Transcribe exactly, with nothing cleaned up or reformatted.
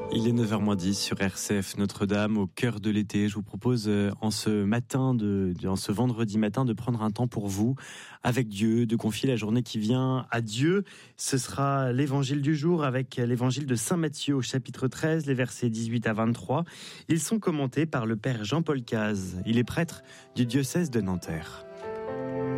Il est neuf heures moins dix sur R C F Notre-Dame, au cœur de l'été. Je vous propose euh, en ce matin, de, en ce vendredi matin, de prendre un temps pour vous, avec Dieu, de confier la journée qui vient à Dieu. Ce sera l'évangile du jour avec l'évangile de Saint Matthieu au chapitre treize, les versets dix-huit à vingt-trois. Ils sont commentés par le père Jean-Paul Cazes. Il est prêtre du diocèse de Nanterre.